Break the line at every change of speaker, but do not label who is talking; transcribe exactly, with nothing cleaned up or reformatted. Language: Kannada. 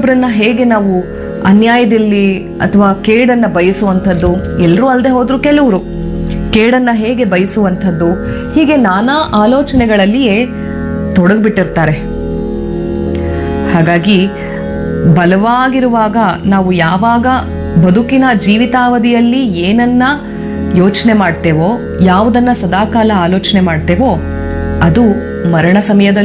ಇನ್ನೊಬ್ಬರನ್ನ ಹೇಗೆ ನಾವು ಅನ್ಯಾಯದಲ್ಲಿ ಅಥವಾ ಕೇಡನ್ನ ಬಯಸುವಂಥದ್ದು, ಎಲ್ಲರೂ ಅಲ್ಲದೆ ಹೋದ್ರು ಕೆಲವರು ಕೇಡನ್ನ ಹೇಗೆ ಬಯಸುವಂಥದ್ದು, ಹೀಗೆ ನಾನಾ ಆಲೋಚನೆಗಳಲ್ಲಿಯೇ ತೊಡಗ್ಬಿಟ್ಟಿರ್ತಾರೆ. ಹಾಗಾಗಿ ಬಲವಾಗಿರುವಾಗ ನಾವು ಯಾವಾಗ ಬದುಕಿನ ಜೀವಿತಾವಧಿಯಲ್ಲಿ ಏನನ್ನ ಯೋಚನೆ ಮಾಡ್ತೇವೋ, ಯಾವುದನ್ನ ಸದಾಕಾಲ ಆಲೋಚನೆ ಮಾಡ್ತೇವೋ, ಅದು ಮರಣ ಸಮಯದಲ್ಲಿ